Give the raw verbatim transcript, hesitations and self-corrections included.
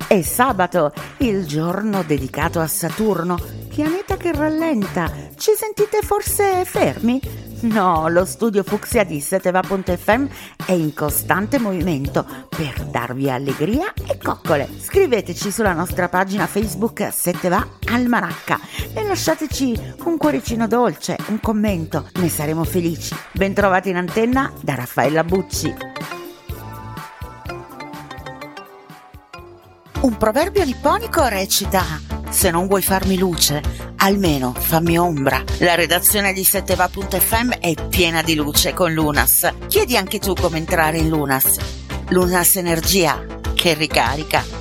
È sabato, il giorno dedicato a Saturno, pianeta che rallenta. Ci sentite forse fermi? No, lo studio Fucsia di sette va punto effe emme è in costante movimento per darvi allegria e coccole. Scriveteci sulla nostra pagina Facebook sette va Almanacca e lasciateci un cuoricino dolce, un commento, ne saremo felici. Bentrovati in antenna da Raffaella Bucci. Un proverbio nipponico recita: se non vuoi farmi luce, almeno fammi ombra. La redazione di sette va punto effe emme è piena di luce con Lunas. Chiedi anche tu come entrare in Lunas. Lunas Energia che ricarica.